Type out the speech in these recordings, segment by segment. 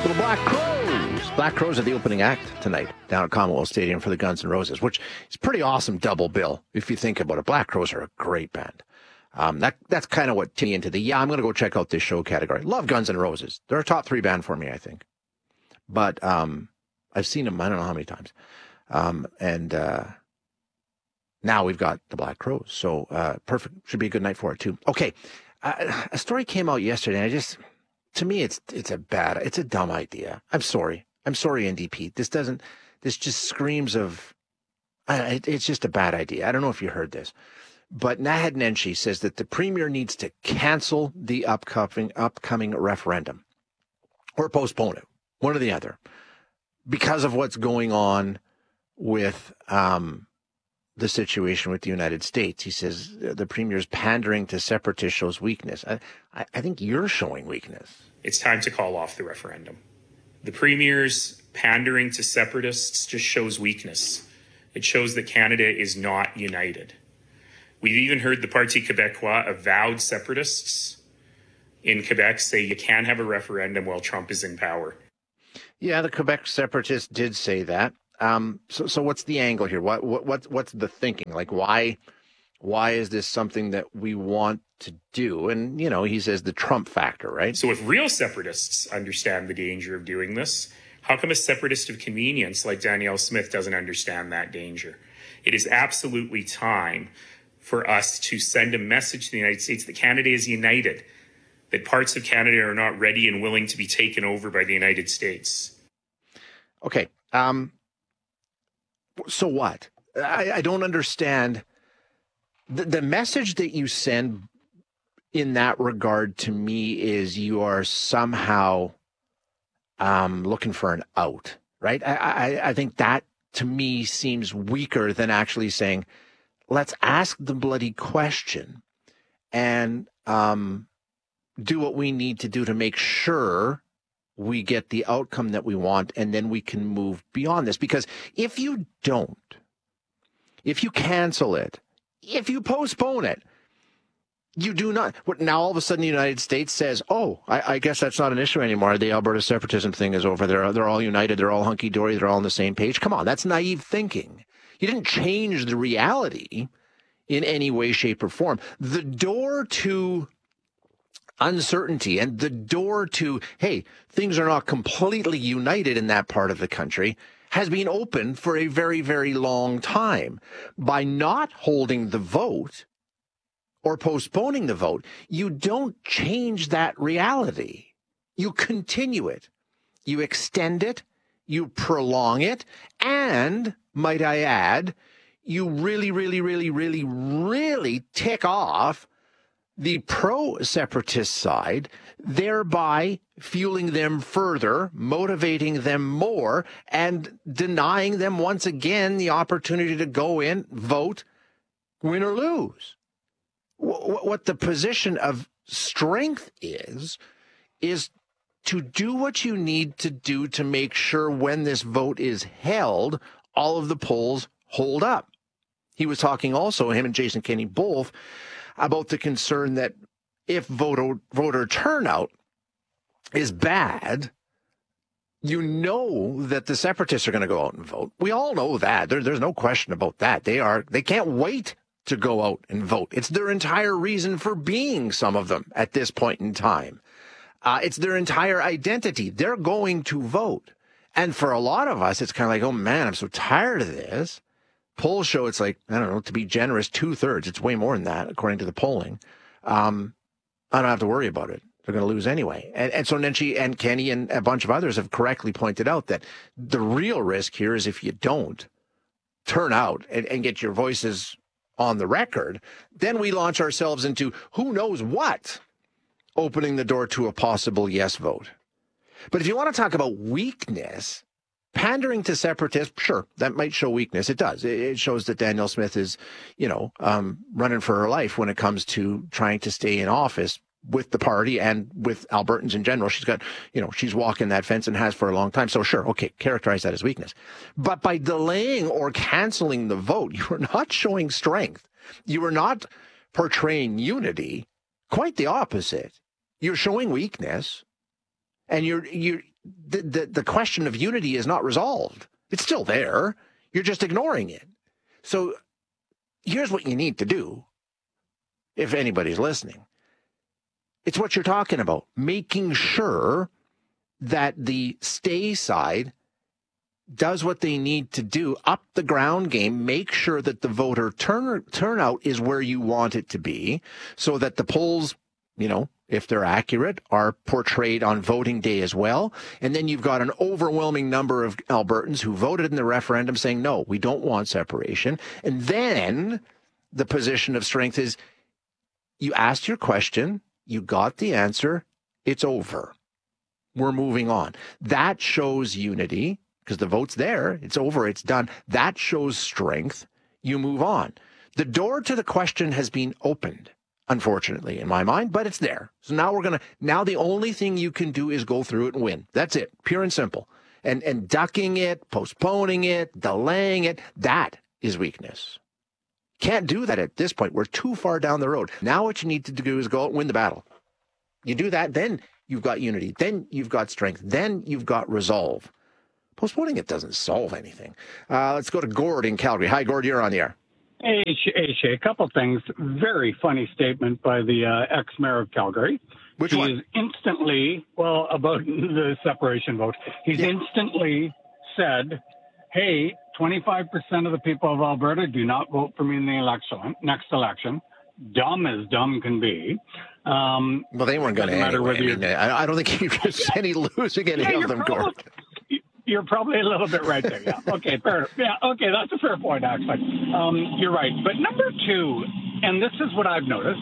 The Black Crowes. Black Crowes are the opening act tonight down at Commonwealth Stadium for the Guns N' Roses, which is pretty awesome double bill if you think about it. Black Crowes are a great band. That's kind of what tipped me into the, I'm going to go check out this show category. Love Guns N' Roses. They're a top 3 band for me, I think. But I've seen them I don't know how many times. Now we've got the Black Crowes. So perfect. Should be a good night for it, too. Okay. A story came out yesterday, and to me, it's a dumb idea. I'm sorry, NDP. This just screams of, it's just a bad idea. I don't know if you heard this, but Naheed Nenshi says that the premier needs to cancel the upcoming referendum or postpone it, one or the other, because of what's going on with the situation with the United States. He says the premier's pandering to separatists shows weakness. I think you're showing weakness. It's time to call off the referendum. The premier's pandering to separatists just shows weakness. It shows that Canada is not united. We've even heard the Parti Québécois, avowed separatists in Quebec, say you can't have a referendum while Trump is in power. Yeah, the Quebec separatists did say that. So what's the angle here? What's the thinking? Like, why is this something that we want to do? And, he says the Trump factor, right? So if real separatists understand the danger of doing this, how come a separatist of convenience like Danielle Smith doesn't understand that danger? It is absolutely time for us to send a message to the United States that Canada is united, that parts of Canada are not ready and willing to be taken over by the United States. Okay. So what? I don't understand. The message that you send in that regard to me is you are somehow looking for an out, right? I think that to me seems weaker than actually saying, let's ask the bloody question and do what we need to do to make sure we get the outcome that we want, and then we can move beyond this. Because if you don't, if you cancel it, if you postpone it, you do not. Now all of a sudden the United States says, I guess that's not an issue anymore. The Alberta separatism thing is over. They're all united. They're all hunky-dory. They're all on the same page. Come on, that's naive thinking. You didn't change the reality in any way, shape, or form. The door to uncertainty and the door to, hey, things are not completely united in that part of the country has been open for a very, very long time. By not holding the vote or postponing the vote, you don't change that reality. You continue it. You extend it. You prolong it. And, might I add, you really, really, really, really, really tick off the pro-separatist side, thereby fueling them further, motivating them more, and denying them once again the opportunity to go in, vote, win or lose. What the position of strength is to do what you need to do to make sure when this vote is held, all of the polls hold up. He was talking also, him and Jason Kenney both, about the concern that if voter turnout is bad, you know that the separatists are going to go out and vote. We all know that. There's no question about that. They can't wait to go out and vote. It's their entire reason for being, some of them, at this point in time. It's their entire identity. They're going to vote. And for a lot of us, it's kind of like, oh man, I'm so tired of this. Polls show it's like, I don't know, to be generous, 2/3. It's way more than that, according to the polling. I don't have to worry about it. They're going to lose anyway. And so Nenshi and Kenney and a bunch of others have correctly pointed out that the real risk here is if you don't turn out and get your voices on the record, then we launch ourselves into who knows what, opening the door to a possible yes vote. But if you want to talk about weakness, pandering to separatists, sure, that might show weakness. It does. It shows that Danielle Smith is, running for her life when it comes to trying to stay in office with the party and with Albertans in general. She's got, she's walking that fence and has for a long time. So sure, okay, characterize that as weakness. But by delaying or canceling the vote, you are not showing strength. You are not portraying unity. Quite the opposite. You're showing weakness, and the question of unity is not resolved. It's still there. You're just ignoring it. So here's what you need to do, if anybody's listening. It's what you're talking about, making sure that the stay side does what they need to do, up the ground game, make sure that the voter turnout is where you want it to be, so that the polls, if they're accurate, are portrayed on voting day as well. And then you've got an overwhelming number of Albertans who voted in the referendum saying, no, we don't want separation. And then the position of strength is you asked your question, you got the answer, it's over. We're moving on. That shows unity because the vote's there. It's over. It's done. That shows strength. You move on. The door to the question has been opened, unfortunately, in my mind, but it's there. So now the only thing you can do is go through it and win. That's it. Pure and simple. And ducking it, postponing it, delaying it, that is weakness. Can't do that at this point. We're too far down the road. Now what you need to do is go out and win the battle. You do that, then you've got unity. Then you've got strength. Then you've got resolve. Postponing it doesn't solve anything. Let's go to Gord in Calgary. Hi, Gord, you're on the air. Hey, Shay, a couple things. Very funny statement by the ex-mayor of Calgary. Which one? He's instantly, about the separation vote, he's instantly said, hey, 25% of the people of Alberta do not vote for me in the next election. Dumb as dumb can be. Well, they weren't going to anyway. I don't think he was any losing any of them, Gord. You're probably a little bit right there. Yeah. Okay, fair. Yeah, okay, that's a fair point, actually. You're right. But number two, and this is what I've noticed,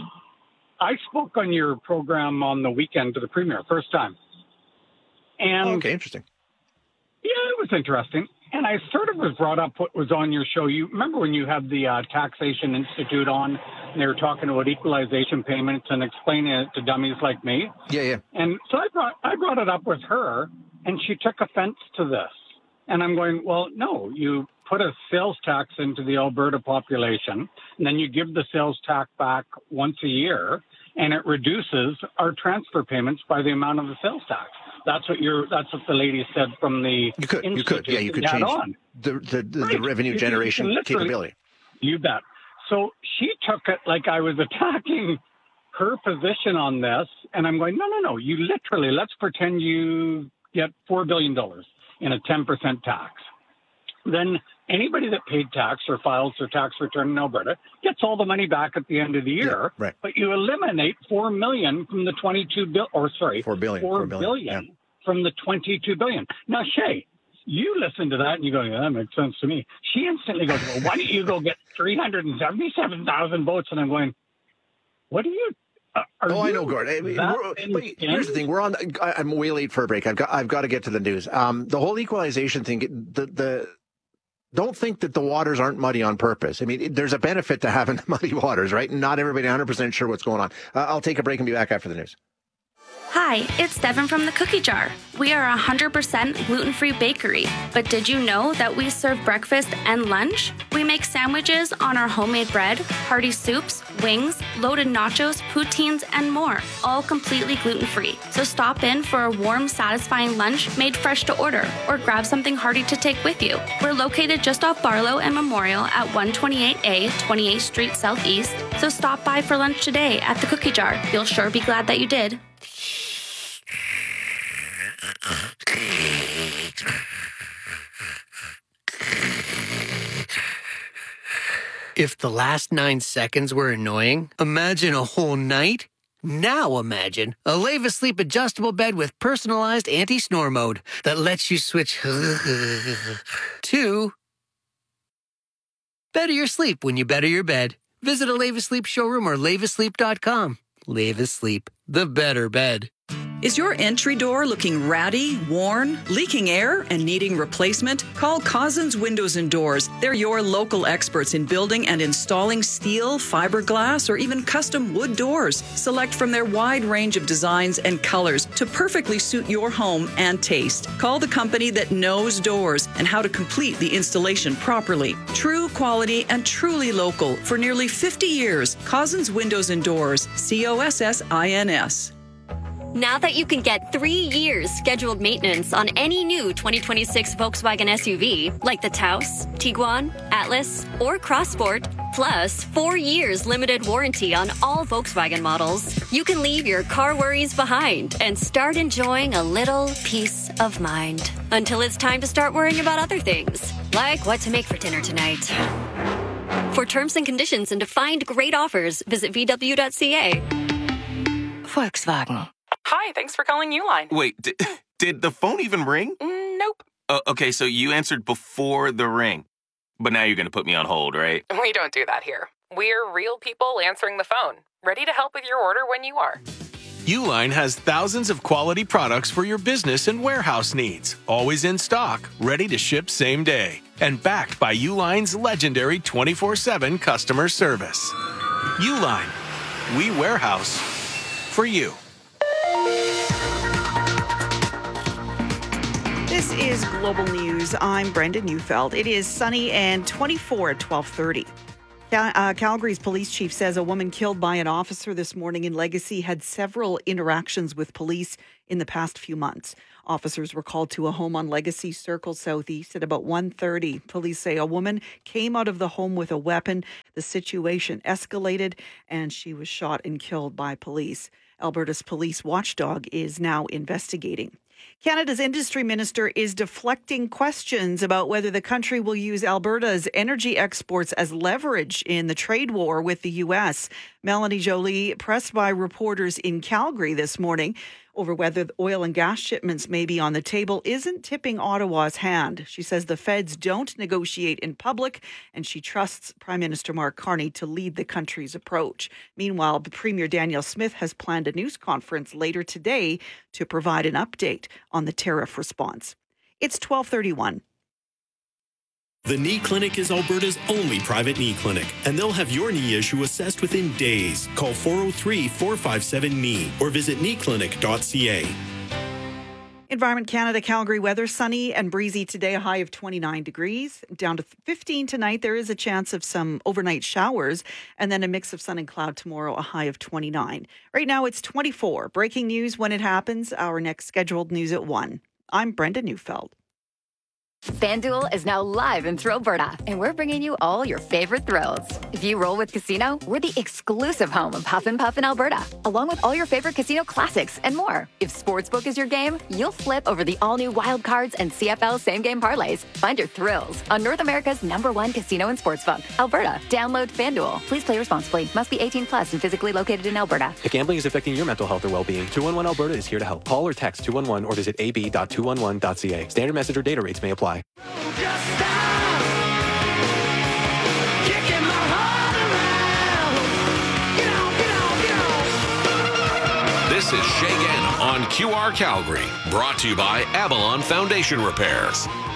I spoke on your program on the weekend to the Premier, first time. And okay, interesting. Yeah, it was interesting. And I sort of was brought up what was on your show. You remember when you had the Taxation Institute on, and they were talking about equalization payments and explaining it to dummies like me? Yeah. And so I brought it up with her, and she took offense to this. And I'm going, well, no, you put a sales tax into the Alberta population, and then you give the sales tax back once a year, and it reduces our transfer payments by the amount of the sales tax. That's what the lady said from the Institute. You could change the revenue generation capability. You bet. So she took it like I was attacking her position on this, and I'm going, no. You literally, let's pretend you get $4 billion in a 10% tax. Then anybody that paid tax or files their tax return in Alberta gets all the money back at the end of the year. Yeah, right. But you eliminate $4 million from the $4 billion from the $22 billion. Now, Shay, you listen to that and you go, yeah, that makes sense to me. She instantly goes, well, why don't you go get 377,000 votes? And I'm going, what are you? I know, Gord. Here's the thing: I'm way late for a break. I've got to get to the news. The whole equalization thing. Don't think that the waters aren't muddy on purpose. I mean, there's a benefit to having muddy waters, right? Not everybody 100% sure what's going on. I'll take a break and be back after the news. Hi, it's Devin from the Cookie Jar. We are a 100% gluten-free bakery, but did you know that we serve breakfast and lunch? We make sandwiches on our homemade bread, hearty soups, wings, loaded nachos, poutines, and more, all completely gluten-free. So stop in for a warm, satisfying lunch made fresh to order, or grab something hearty to take with you. We're located just off Barlow and Memorial at 128A, 28th Street Southeast, so stop by for lunch today at the Cookie Jar. You'll sure be glad that you did. If the last 9 seconds were annoying, imagine a whole night. Now imagine a Leva Sleep adjustable bed with personalized anti-snore mode that lets you switch to better your sleep when you better your bed. Visit a Leva Sleep showroom or levasleep.com. Leva Sleep, the better bed. Is your entry door looking ratty, worn, leaking air, and needing replacement? Call Cousins Windows and Doors. They're your local experts in building and installing steel, fiberglass, or even custom wood doors. Select from their wide range of designs and colors to perfectly suit your home and taste. Call the company that knows doors and how to complete the installation properly. True quality and truly local for nearly 50 years. Cousins Windows and Doors. COSSINS. Now that you can get 3 years scheduled maintenance on any new 2026 Volkswagen SUV, like the Taos, Tiguan, Atlas, or Crossport, plus 4 years limited warranty on all Volkswagen models, you can leave your car worries behind and start enjoying a little peace of mind. Until it's time to start worrying about other things, like what to make for dinner tonight. For terms and conditions and to find great offers, visit VW.ca. Volkswagen. Hi, thanks for calling Uline. Wait, did the phone even ring? Nope. Okay, so you answered before the ring. But now you're going to put me on hold, right? We don't do that here. We're real people answering the phone, ready to help with your order when you are. Uline has thousands of quality products for your business and warehouse needs. Always in stock, ready to ship same day. And backed by Uline's legendary 24/7 customer service. Uline. We warehouse for you. This is Global News. I'm Brenda Neufeld. It is sunny and 24 at 12:30. Calgary's police chief says a woman killed by an officer this morning in Legacy had several interactions with police in the past few months. Officers were called to a home on Legacy Circle Southeast at about 1:30. Police say a woman came out of the home with a weapon. The situation escalated and she was shot and killed by police. Alberta's police watchdog is now investigating. Canada's industry minister is deflecting questions about whether the country will use Alberta's energy exports as leverage in the trade war with the U.S. Melanie Joly, pressed by reporters in Calgary this morning over whether oil and gas shipments may be on the table, isn't tipping Ottawa's hand. She says the feds don't negotiate in public, and she trusts Prime Minister Mark Carney to lead the country's approach. Meanwhile, Premier Danielle Smith has planned a news conference later today to provide an update on the tariff response. It's 12:31. The Knee Clinic is Alberta's only private knee clinic, and they'll have your knee issue assessed within days. Call 403-457-KNEE or visit kneeclinic.ca. Environment Canada, Calgary weather, sunny and breezy today, a high of 29 degrees. Down to 15 tonight. There is a chance of some overnight showers, and then a mix of sun and cloud tomorrow, a high of 29. Right now it's 24. Breaking news when it happens. Our next scheduled news at 1. I'm Brenda Neufeld. FanDuel is now live in Thrillberta, and we're bringing you all your favorite thrills. If you roll with Casino, we're the exclusive home of Huff and Puff in Alberta, along with all your favorite casino classics and more. If Sportsbook is your game, you'll flip over the all-new Wild Cards and CFL same-game parlays. Find your thrills on North America's #1 casino and sportsbook, Alberta. Download FanDuel. Please play responsibly. Must be 18 plus and physically located in Alberta. If gambling is affecting your mental health or well-being, 211 Alberta is here to help. Call or text 211 or visit ab.211.ca. Standard message or data rates may apply. This is Shay Gannon on QR Calgary, brought to you by Avalon Foundation Repairs.